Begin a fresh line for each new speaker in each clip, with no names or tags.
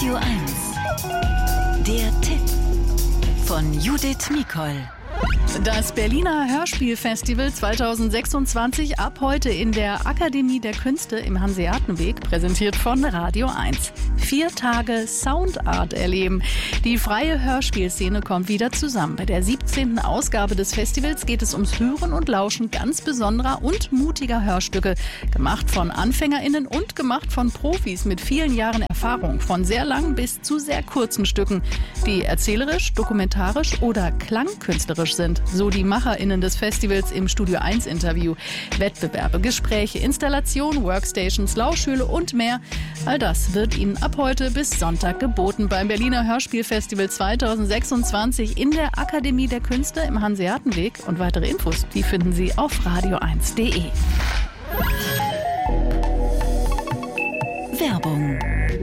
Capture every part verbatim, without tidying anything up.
Radio eins. Der Tipp von Judith Mikol.
Das Berliner Hörspielfestival zweitausendsechsundzwanzig ab heute in der Akademie der Künste im Hanseatenweg, präsentiert von Radio eins. Vier Tage Soundart erleben. Die freie Hörspielszene kommt wieder zusammen. Bei der siebzehnten Ausgabe des Festivals geht es ums Hören und Lauschen ganz besonderer und mutiger Hörstücke. Gemacht von AnfängerInnen und gemacht von Profis mit vielen Jahren Erfahrung. Von sehr langen bis zu sehr kurzen Stücken, die erzählerisch, dokumentarisch oder klangkünstlerisch sind. So die MacherInnen des Festivals im Studio eins Interview. Wettbewerbe, Gespräche, Installationen, Workstations, Lauschhöhle und mehr. All das wird Ihnen ab heute bis Sonntag geboten beim Berliner Hörspielfestival zweitausendsechsundzwanzig in der Akademie der Künste im Hanseatenweg. Und weitere Infos, die finden Sie auf radio eins punkt de.
Werbung.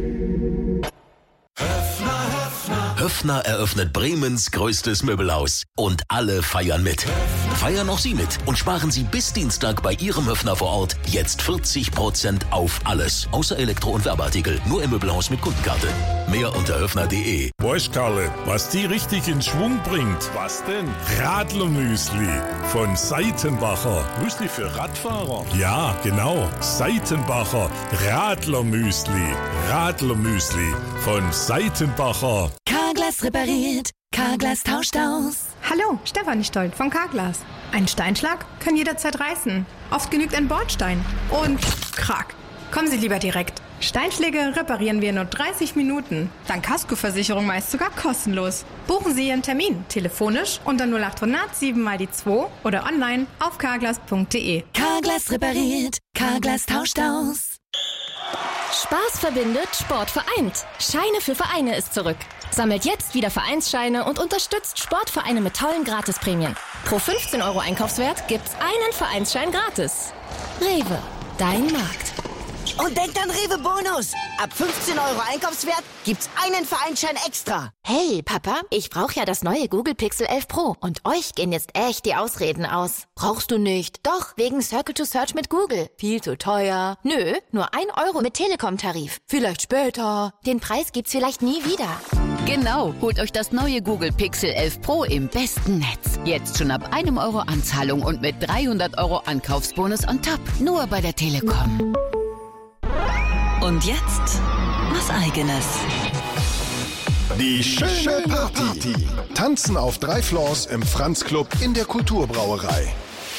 Höffner eröffnet Bremens größtes Möbelhaus. Und alle feiern mit. Feiern auch Sie mit und sparen Sie bis Dienstag bei Ihrem Höffner vor Ort jetzt vierzig Prozent auf alles. Außer Elektro- und Werbeartikel. Nur im Möbelhaus mit Kundenkarte. Mehr unter höffner punkt de.
Weißt, Karle, was die richtig in Schwung bringt? Was denn? Radlermüsli von Seitenbacher. Müsli für Radfahrer? Ja, genau. Seitenbacher Radlermüsli. Radlermüsli von Seitenbacher.
Carglass repariert, Carglass tauscht aus.
Hallo, Stefanie Stolt von Carglass. Ein Steinschlag kann jederzeit reißen. Oft genügt ein Bordstein. Und krack. Kommen Sie lieber direkt. Steinschläge reparieren wir in nur dreißig Minuten. Dank Kaskoversicherung meist sogar kostenlos. Buchen Sie Ihren Termin telefonisch unter null acht hundert sieben mal die zwei oder online auf carglass punkt de.
Carglass repariert, Carglass tauscht aus.
Spaß verbindet, Sport vereint. Scheine für Vereine ist zurück. Sammelt jetzt wieder Vereinsscheine und unterstützt Sportvereine mit tollen Gratisprämien. Pro fünfzehn Euro Einkaufswert gibt's einen Vereinsschein gratis. Rewe, dein Markt.
Und denkt an Rewe Bonus. Ab fünfzehn Euro Einkaufswert gibt's einen Vereinsschein extra.
Hey, Papa, ich brauche ja das neue Google Pixel elf Pro. Und euch gehen jetzt echt die Ausreden aus. Brauchst du nicht? Doch, wegen Circle to Search mit Google. Viel zu teuer. Nö, nur ein Euro mit Telekom-Tarif. Vielleicht später. Den Preis gibt's vielleicht nie wieder.
Genau, holt euch das neue Google Pixel elf Pro im besten Netz. Jetzt schon ab einem Euro Anzahlung und mit dreihundert Euro Ankaufsbonus on top. Nur bei der Telekom. Und jetzt was Eigenes.
Die schöne Party. Tanzen auf drei Floors im Franz Club in der Kulturbrauerei.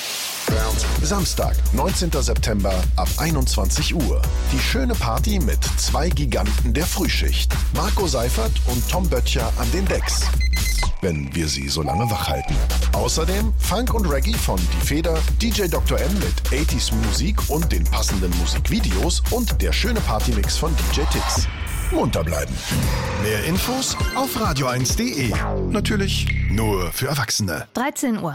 Samstag, neunzehnten September ab einundzwanzig Uhr. Die schöne Party mit zwei Giganten der Frühschicht. Marco Seifert und Tom Böttcher an den Decks. Wenn wir sie so lange wach halten. Außerdem Funk und Reggae von Die Feder, D J Doktor M mit achtziger Musik und den passenden Musikvideos und der schöne Partymix von D J Tix. Munter bleiben. Mehr Infos auf radio eins punkt de. Natürlich nur für Erwachsene.
dreizehn Uhr.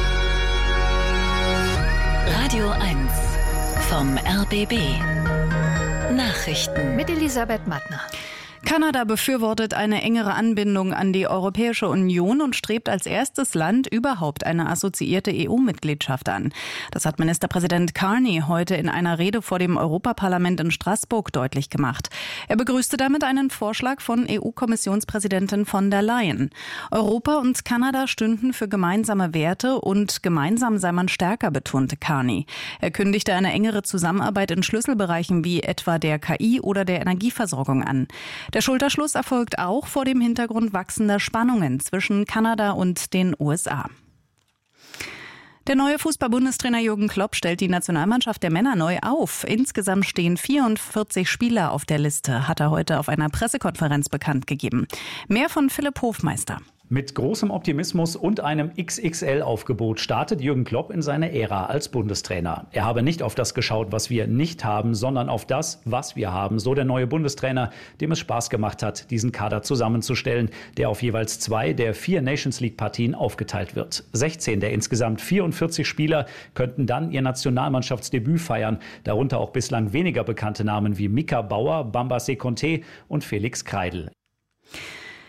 Radio eins vom R B B. Nachrichten
Mit Elisabeth Mattner. Kanada befürwortet eine engere Anbindung an die Europäische Union und strebt als erstes Land überhaupt eine assoziierte E U-Mitgliedschaft an. Das hat Ministerpräsident Carney heute in einer Rede vor dem Europaparlament in Straßburg deutlich gemacht. Er begrüßte damit einen Vorschlag von E U-Kommissionspräsidentin von der Leyen. Europa und Kanada stünden für gemeinsame Werte und gemeinsam sei man stärker, betonte Carney. Er kündigte eine engere Zusammenarbeit in Schlüsselbereichen wie etwa der K I oder der Energieversorgung an. Der Schulterschluss erfolgt auch vor dem Hintergrund wachsender Spannungen zwischen Kanada und den U S A. Der neue Fußball-Bundestrainer Jürgen Klopp stellt die Nationalmannschaft der Männer neu auf. Insgesamt stehen vierundvierzig Spieler auf der Liste, hat er heute auf einer Pressekonferenz bekannt gegeben. Mehr von Philipp Hofmeister.
Mit großem Optimismus und einem X X L-Aufgebot startet Jürgen Klopp in seine Ära als Bundestrainer. Er habe nicht auf das geschaut, was wir nicht haben, sondern auf das, was wir haben. So der neue Bundestrainer, dem es Spaß gemacht hat, diesen Kader zusammenzustellen, der auf jeweils zwei der vier Nations-League-Partien aufgeteilt wird. sechzehn der insgesamt vierundvierzig Spieler könnten dann ihr Nationalmannschaftsdebüt feiern. Darunter auch bislang weniger bekannte Namen wie Mika Bauer, Bamba Sekonte und Felix Kreidl.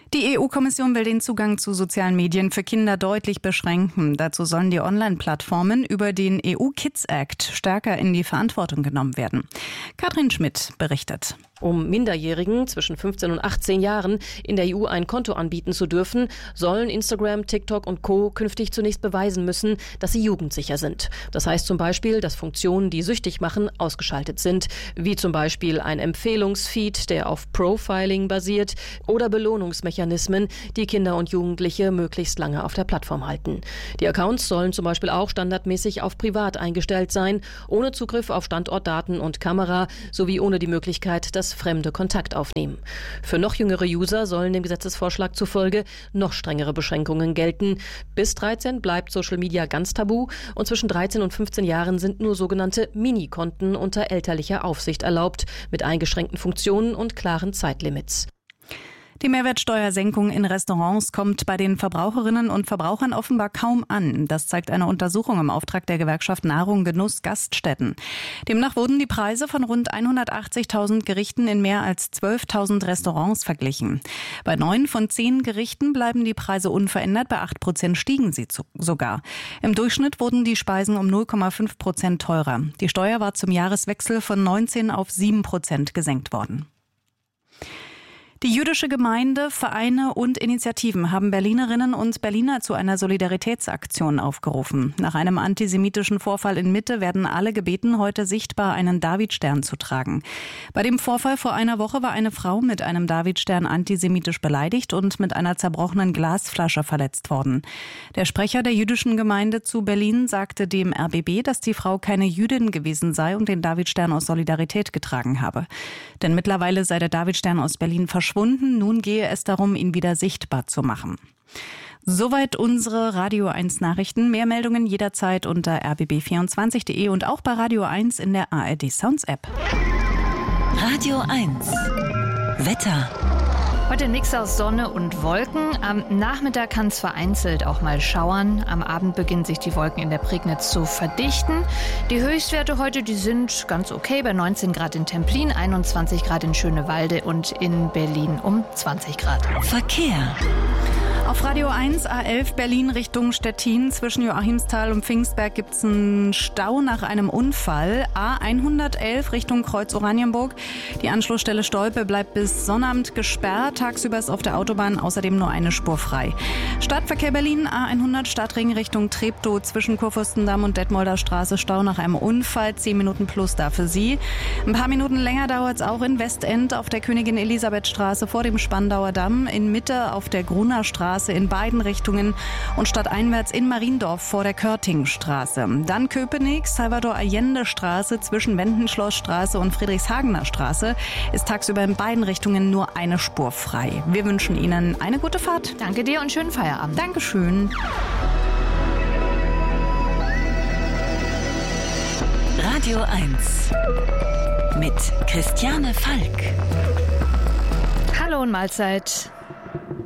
Die E U-Kommission will den Zugang zu sozialen Medien für Kinder deutlich beschränken. Dazu sollen die Online-Plattformen über den E U Kids Act stärker in die Verantwortung genommen werden. Katrin Schmidt berichtet.
Um Minderjährigen zwischen fünfzehn und achtzehn Jahren in der E U ein Konto anbieten zu dürfen, sollen Instagram, TikTok und Co. künftig zunächst beweisen müssen, dass sie jugendsicher sind. Das heißt zum Beispiel, dass Funktionen, die süchtig machen, ausgeschaltet sind, wie zum Beispiel ein Empfehlungsfeed, der auf Profiling basiert, oder Belohnungsmechanismen, die Kinder und Jugendliche möglichst lange auf der Plattform halten. Die Accounts sollen zum Beispiel auch standardmäßig auf privat eingestellt sein, ohne Zugriff auf Standortdaten und Kamera, sowie ohne die Möglichkeit, dass Fremde Kontakt aufnehmen. Für noch jüngere User sollen dem Gesetzesvorschlag zufolge noch strengere Beschränkungen gelten. Bis dreizehn bleibt Social Media ganz tabu und zwischen dreizehn und fünfzehn Jahren sind nur sogenannte Minikonten unter elterlicher Aufsicht erlaubt, mit eingeschränkten Funktionen und klaren Zeitlimits.
Die Mehrwertsteuersenkung in Restaurants kommt bei den Verbraucherinnen und Verbrauchern offenbar kaum an. Das zeigt eine Untersuchung im Auftrag der Gewerkschaft Nahrung, Genuss, Gaststätten. Demnach wurden die Preise von rund hundertachtzigtausend Gerichten in mehr als zwölftausend Restaurants verglichen. Bei neun von zehn Gerichten bleiben die Preise unverändert, bei acht Prozent stiegen sie sogar. Im Durchschnitt wurden die Speisen um null Komma fünf Prozent teurer. Die Steuer war zum Jahreswechsel von neunzehn auf sieben Prozent gesenkt worden. Die jüdische Gemeinde, Vereine und Initiativen haben Berlinerinnen und Berliner zu einer Solidaritätsaktion aufgerufen. Nach einem antisemitischen Vorfall in Mitte werden alle gebeten, heute sichtbar einen Davidstern zu tragen. Bei dem Vorfall vor einer Woche war eine Frau mit einem Davidstern antisemitisch beleidigt und mit einer zerbrochenen Glasflasche verletzt worden. Der Sprecher der jüdischen Gemeinde zu Berlin sagte dem R B B, dass die Frau keine Jüdin gewesen sei und den Davidstern aus Solidarität getragen habe. Denn mittlerweile sei der Davidstern aus Berlin verschwunden. Nun gehe es darum, ihn wieder sichtbar zu machen. Soweit unsere Radio eins Nachrichten. Mehr Meldungen jederzeit unter r b b vierundzwanzig punkt d e und auch bei Radio eins in der A R D Sounds App.
Radio eins Wetter.
Heute ein Mix aus Sonne und Wolken. Am Nachmittag kann es vereinzelt auch mal schauern. Am Abend beginnen sich die Wolken in der Prignitz zu verdichten. Die Höchstwerte heute, die sind ganz okay. Bei neunzehn Grad in Templin, einundzwanzig Grad in Schönewalde und in Berlin um zwanzig Grad.
Verkehr.
Auf Radio eins A elf Berlin Richtung Stettin. Zwischen Joachimsthal und Pfingstberg gibt es einen Stau nach einem Unfall. A hundertelf Richtung Kreuz Oranienburg. Die Anschlussstelle Stolpe bleibt bis Sonnabend gesperrt. Tagsüber ist auf der Autobahn außerdem nur eine Spur frei. Stadtverkehr Berlin A hundert Stadtring Richtung Treptow. Zwischen Kurfürstendamm und Detmolder Straße Stau nach einem Unfall. Zehn Minuten plus da für Sie. Ein paar Minuten länger dauert es auch in Westend auf der Königin Elisabeth Straße vor dem Spandauer Damm. In Mitte auf der Gruner Straße in beiden Richtungen und stadteinwärts in Mariendorf vor der Körtingstraße. Dann Köpenick, Salvador Allende Straße zwischen Wendenschlossstraße und Friedrichshagener Straße ist tagsüber in beiden Richtungen nur eine Spur frei. Wir wünschen Ihnen eine gute Fahrt.
Danke dir und schönen Feierabend.
Dankeschön.
Radio eins mit Christiane Falk.
Hallo und Mahlzeit.